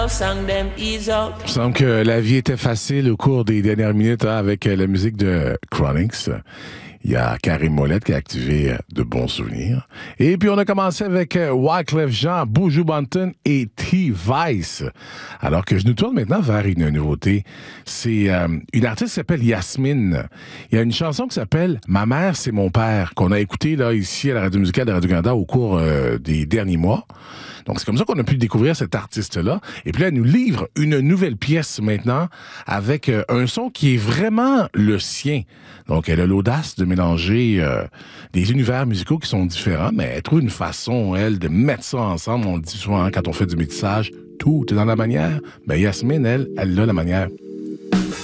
Il me semble que la vie était facile au cours des dernières minutes avec la musique de Chronix. Il y a Karim Ouellet qui a activé de bons souvenirs. Et puis, on a commencé avec Wyclef Jean, Buju Banton et T-Vice. Alors que je nous tourne maintenant vers une nouveauté. C'est une artiste qui s'appelle Yasmine. Il y a une chanson qui s'appelle « Ma mère, c'est mon père » qu'on a écoutée là, ici à la radio musicale de Radio-Canada au cours des derniers mois. Donc, c'est comme ça qu'on a pu découvrir cet artiste-là. Et puis là, elle nous livre une nouvelle pièce maintenant avec un son qui est vraiment le sien. Donc, elle a l'audace de mélanger des univers musicaux qui sont différents, mais elle trouve une façon, elle, de mettre ça ensemble. On le dit souvent quand on fait du métissage, tout est dans la manière. Ben, Yasmine, elle a la manière